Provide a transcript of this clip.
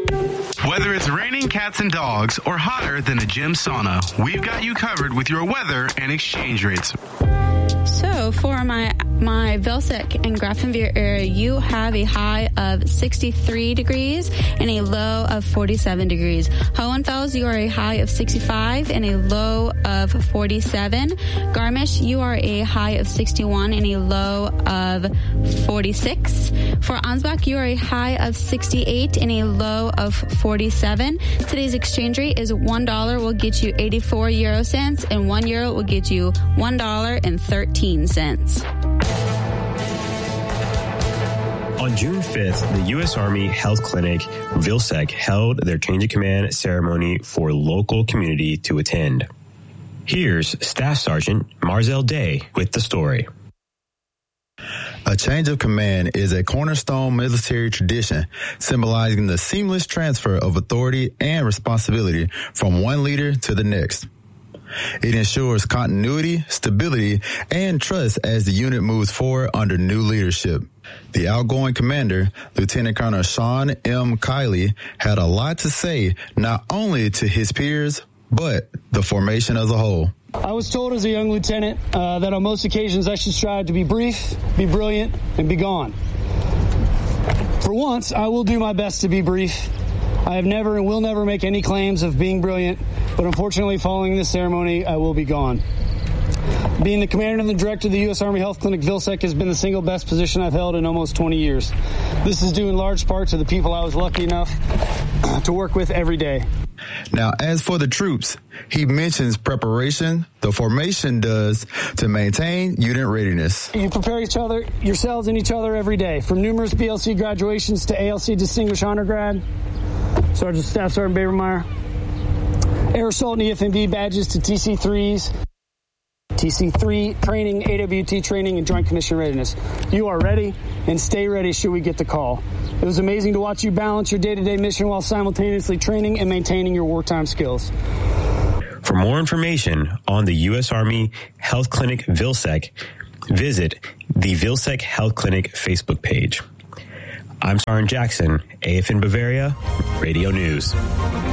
Whether it's raining cats and dogs or hotter than a gym sauna, we've got you covered with your weather and exchange rates. So for my Vilseck and Grafenwehr area, you have a high of 63 degrees and a low of 47 degrees. Hohenfels, you are a high of 65 and a low of 47. Garmisch, you are a high of 61 and a low of 46. For Ansbach, you are a high of 68 and a low of 47. Today's exchange rate is $1 will get you 84 euro cents and €1 will get you $1.13. On June 5th, the U.S. Army Health Clinic Vilseck held their change of command ceremony for local community to attend. Here's Staff Sergeant Marzell Day with the story. A change of command is a cornerstone military tradition symbolizing the seamless transfer of authority and responsibility from one leader to the next. It ensures continuity, stability, and trust as the unit moves forward under new leadership. The outgoing commander, Lieutenant Colonel Sean M. Kiley, had a lot to say not only to his peers, but the formation as a whole. I was told as a young lieutenant that on most occasions I should strive to be brief, be brilliant, and be gone. For once, I will do my best to be brief. I have never and will never make any claims of being brilliant, but unfortunately, following this ceremony, I will be gone. Being the commander and the director of the U.S. Army Health Clinic Vilseck has been the single best position I've held in almost 20 years. This is due in large part to the people I was lucky enough to work with every day. Now, as for the troops, he mentions preparation the formation does to maintain unit readiness. You prepare yourselves and each other every day, from numerous BLC graduations to ALC Distinguished Honor Grad, Sergeant Staff Sergeant Babermeyer, Air Assault and EFMB badges to TC3s, TC3 training, AWT training, and Joint Commission readiness. You are ready and stay ready should we get the call. It was amazing to watch you balance your day-to-day mission while simultaneously training and maintaining your wartime skills. For more information on the U.S. Army Health Clinic Vilseck, visit the Vilseck Health Clinic Facebook page. I'm Sergeant Jackson, AFN Bavaria, Radio News.